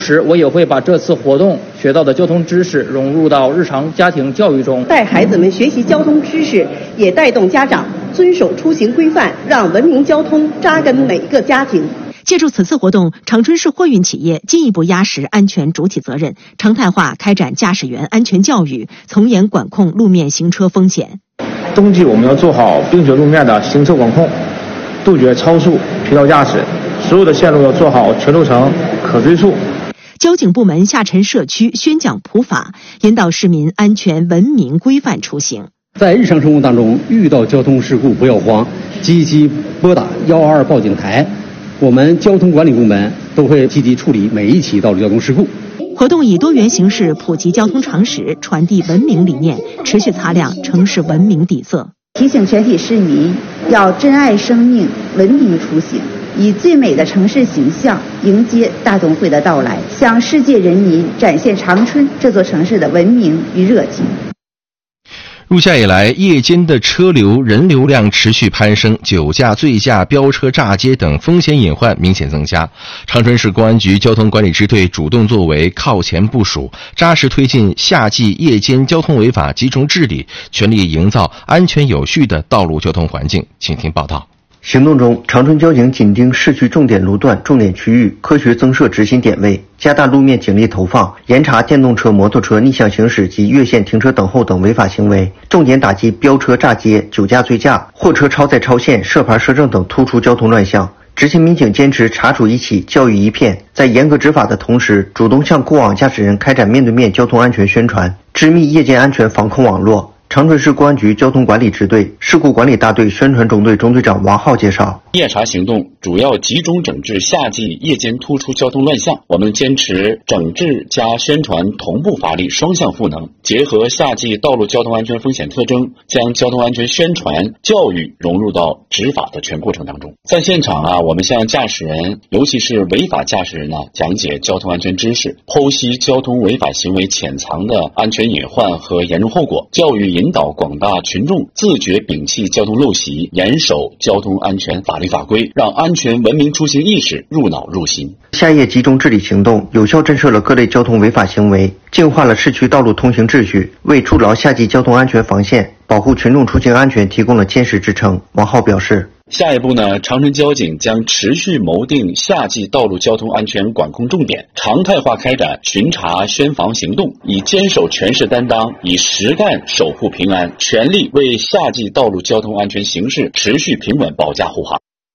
我也会把这次活动学到的交通知识融入到日常家庭教育中， 带孩子们学习交通知识，也带动家长遵守出行规范，让文明交通扎根每一个家庭。 借助此次活动，长春市货运企业进一步压实安全主体责任，常态化开展驾驶员安全教育，从严管控路面行车风险。 冬季我们要做好冰雪路面的行车管控，杜绝超速、疲劳驾驶，所有的线路要做好全路程可追溯。 交警部门下沉社区宣讲普法，引导市民安全文明规范出行。 在日常生活当中，遇到交通事故不要慌，积极拨打122报警台，我们交通管理部门都会积极处理每一起道路交通事故。 活动以多元形式普及交通常识，传递文明理念，持续擦亮城市文明底色， 提醒全体市民要珍爱生命，文明出行，以最美的城市形象迎接大冬会的到来，向世界人民展现长春这座城市的文明与热情。 入夏以来，夜间的车流人流量持续攀升，酒驾、醉驾、飙车、炸街等风险隐患明显增加。长春市公安局交通管理支队主动作为，靠前部署，扎实推进夏季夜间交通违法集中治理，全力营造安全有序的道路交通环境。请听报道。 行动中，长春交警紧盯市区重点路段、重点区域，科学增设执勤点位，加大路面警力投放，严查电动车、摩托车逆向行驶及越线停车等候等违法行为，重点打击飙车、炸街、酒驾、醉驾、货车超载超限、涉牌涉证等突出交通乱象。执勤民警坚持查处一起、教育一片，在严格执法的同时，主动向过往驾驶人开展面对面交通安全宣传，织密夜间安全防控网络。长春市公安局交通管理支队事故管理大队宣传中队中队长王浩介绍， 夜查行动主要集中整治夏季夜间突出交通乱象，我们坚持整治加宣传同步发力，双向赋能，结合夏季道路交通安全风险特征，将交通安全宣传教育融入到执法的全过程当中。在现场我们向驾驶人，尤其是违法驾驶人讲解交通安全知识，剖析交通违法行为潜藏的安全隐患和严重后果，教育引导广大群众自觉摒弃交通陋习，严守交通安全法律法规，让安全文明出行意识入脑入心。 夏夜集中治理行动有效震慑了各类交通违法行为，净化了市区道路通行秩序，为筑牢夏季交通安全防线，保护群众出行安全提供了坚实支撑。王浩表示， 下一步长春交警将持续谋定夏季道路交通安全管控重点，常态化开展巡查宣防行动，以坚守全市担当，以实干守护平安，全力为夏季道路交通安全形势持续平稳保驾护航。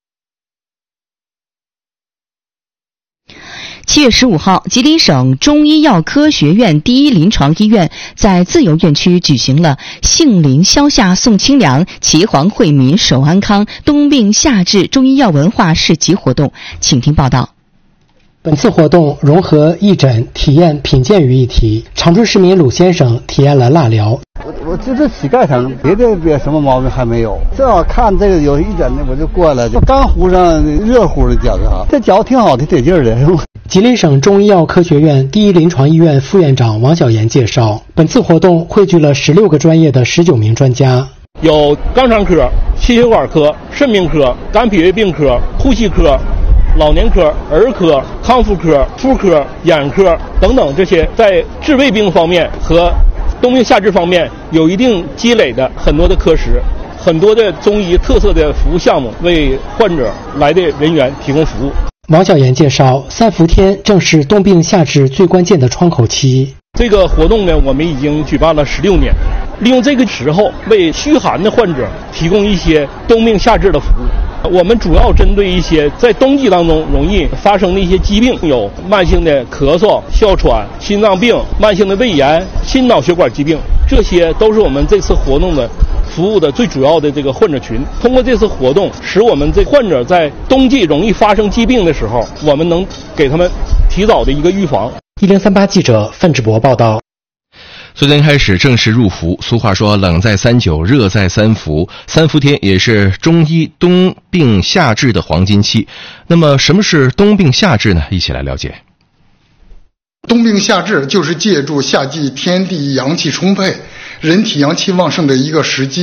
7月15号，吉林省中医药科学院第一临床医院在自由院区举行了杏林消夏送清凉、岐黄惠民守安康、冬病夏治中医药文化市集活动。请听报道。 本次活动融合义诊、体验、品鉴于一体。长春市民鲁先生体验了蜡疗。 我就是膝盖疼，别什么毛病还没有。正好看这个有义诊的，我就过来，就刚糊上热乎的脚的这脚挺好的，得劲儿的。 吉林省中医药科学院第一临床医院副院长王小岩介绍，本次活动汇聚了16个专业的19名专家， 有肛肠科、心血管科、肾病科、肝脾胃病科、呼吸科、老年科、儿科、康复科、妇科、眼科等等，这些在治胃病方面和冬病夏治方面有一定积累的很多的科室，很多的中医特色的服务项目，为患者来的人员提供服务。 王小岩介绍，3伏天正是冬病夏治最关键的窗口期。 这个活动呢，我们已经举办了16年，利用这个时候为虚寒的患者提供一些冬病夏治的服务。我们主要针对一些在冬季当中容易发生的一些疾病，有慢性的咳嗽、哮喘、心脏病、慢性的胃炎、心脑血管疾病，这些都是我们这次活动的服务的最主要的这个患者群。通过这次活动，使我们这患者在冬季容易发生疾病的时候，我们能给他们提早的一个预防。 1038记者范志博报道。 昨天开始正式入伏，俗话说冷在39，热在3伏，3伏天也是中医冬病夏治的黄金期。那么什么是冬病夏治呢？一起来了解。 冬病夏治就是借助夏季天地阳气充沛、人体阳气旺盛的一个时机，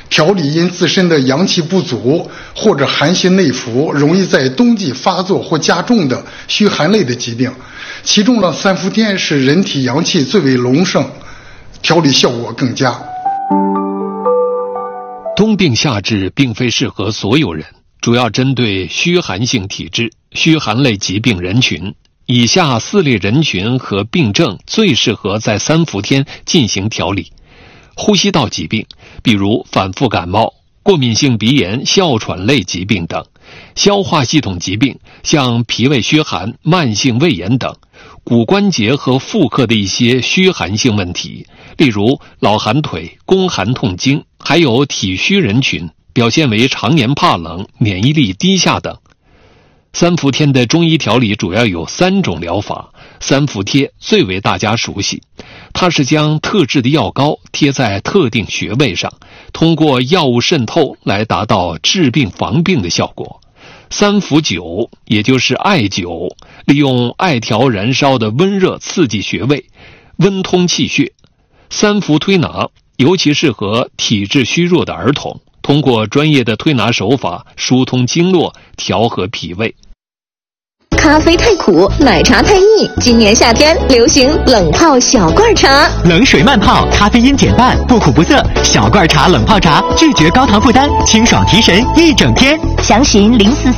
调理因自身的阳气不足或者寒邪内伏，容易在冬季发作或加重的虚寒类的疾病。其中呢，三伏天是人体阳气最为隆盛，调理效果更佳。 冬病夏治并非适合所有人，主要针对虚寒性体质、虚寒类疾病人群。以下4类人群和病症最适合在三伏天进行调理：呼吸道疾病，比如反复感冒、过敏性鼻炎、哮喘类疾病等；消化系统疾病，像脾胃虚寒、慢性胃炎等；骨关节和妇科的一些虚寒性问题，例如老寒腿、宫寒痛经，还有体虚人群，表现为常年怕冷、免疫力低下等。三伏天的中医调理主要有3种疗法，三伏贴最为大家熟悉，它是将特制的药膏贴在特定穴位上，通过药物渗透来达到治病防病的效果。三伏灸也就是艾灸，利用艾条燃烧的温热刺激穴位，温通气血。三伏推拿尤其适合体质虚弱的儿童，通过专业的推拿手法疏通经络，调和脾胃。 咖啡太苦，奶茶太腻，今年夏天流行冷泡小罐茶， 冷水慢泡，咖啡因减半，不苦不涩。小罐茶冷泡茶，拒绝高糖负担，清爽提神一整天。 详询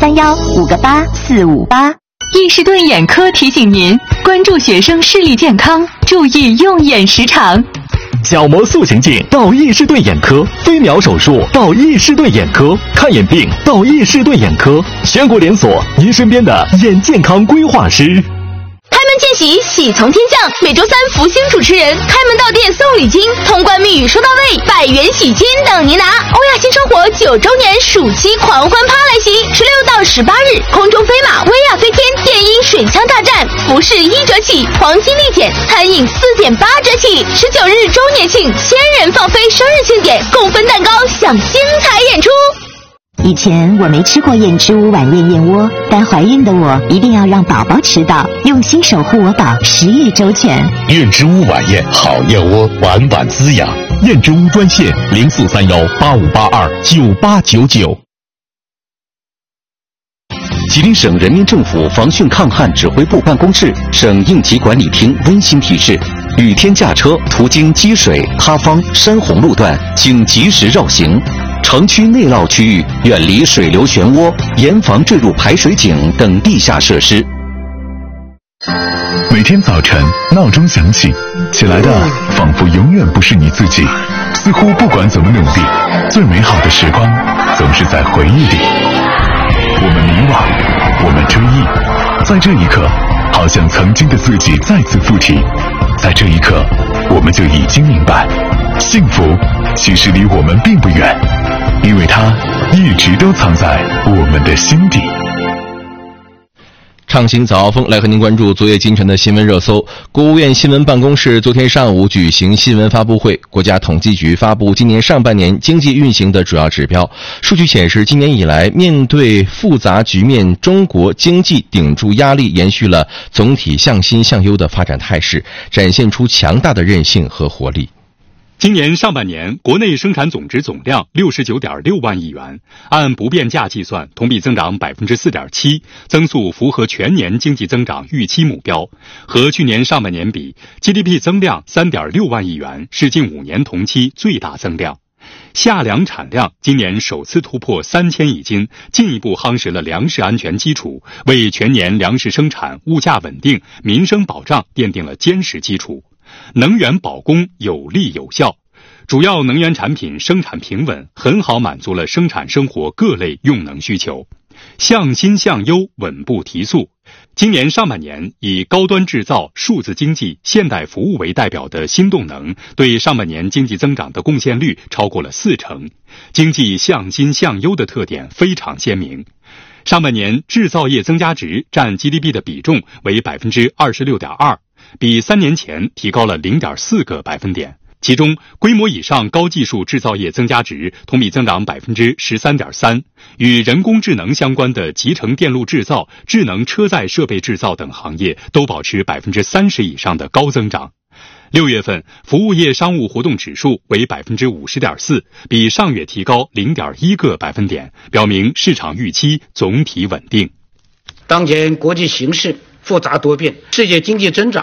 0431-58458。 易士顿眼科提醒您关注学生视力健康，注意用眼时长。 角膜塑形镜到易士顿眼科，飞秒手术到易士顿眼科，看眼病到易士顿眼科，全国连锁，您身边的眼健康规划师。 开门见喜，喜从天降。每周三，福星主持人开门到店送礼金，通关密语收到位，100元喜金等您拿。欧亚新生活9周年暑期狂欢趴来袭，16到18日，空中飞马、薇娅飞天、电音水枪大战，服饰1折起，黄金立减，餐饮4.8折起。19日周年庆，1000人放飞生日庆典，共分蛋糕，享精彩演出。 以前我没吃过燕之屋晚宴燕窝，但怀孕的我一定要让宝宝吃到，用心守护我宝，食欲周全。 燕之屋晚宴好燕窝，晚晚滋养。燕之屋专线043185829899。吉林省人民政府防汛抗旱指挥部办公室、省应急管理厅温馨提示：雨天驾车途经积水、塌方、山洪路段，请及时绕行。城区内涝区域远离水流漩涡，严防坠入排水井等地下设施。 每天早晨闹钟响起，起来的仿佛永远不是你自己，似乎不管怎么努力，最美好的时光总是在回忆里。我们迷惘，我们追忆，在这一刻，好像曾经的自己再次附体。在这一刻，我们就已经明白，幸福其实离我们并不远，因为它一直都藏在我们的心底。 畅行早高峰来和您关注昨夜今晨的新闻热搜。国务院新闻办公室昨天上午举行新闻发布会，国家统计局发布今年上半年经济运行的主要指标。数据显示，今年以来面对复杂局面，中国经济顶住压力，延续了总体向新向优的发展态势，展现出强大的韧性和活力。 今年上半年，国内生产总值总量69.6万亿元，按不变价计算，同比增长4.7%，增速符合全年经济增长预期目标。和去年上半年比 ，GDP 增量3.6万亿元，是近5年同期最大增量。夏粮产量今年首次突破3000亿斤，进一步夯实了粮食安全基础，为全年粮食生产、物价稳定、民生保障奠定了坚实基础。能源保供有力有效，主要能源产品生产平稳，很好满足了生产生活各类用能需求。向新向优稳步提速。今年上半年，以高端制造、数字经济、现代服务为代表的新动能，对上半年经济增长的贡献率超过了40%，经济向新向优的特点非常鲜明。上半年制造业增加值占 GDP 的比重为 26.2%， 比3年前提高了 0.4个百分点。其中，规模以上高技术制造业增加值同比增长 13.3%， 与人工智能相关的集成电路制造、智能车载设备制造等行业都保持 30% 以上的高增长。 6月份服务业商务活动指数为 50.4%， 比上月提高 0.1个百分点，表明市场预期总体稳定。 当前国际形势复杂多变，世界经济增长